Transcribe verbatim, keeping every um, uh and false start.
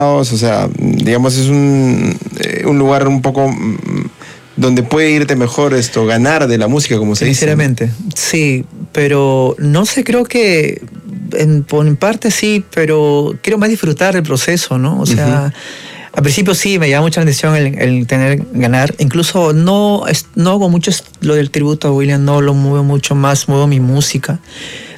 O sea, digamos, es un, eh, un lugar un poco mm, donde puede irte mejor esto, ganar de la música, como se dice, ¿no? Sinceramente, sí, pero no sé, creo que en, por en parte sí, pero quiero más disfrutar del proceso, ¿no? O sea, Ujú. al principio sí me llama mucha la atención el, el tener, ganar. Incluso no, es- no hago mucho es- lo del tributo a William, no lo muevo mucho más, muevo mi música.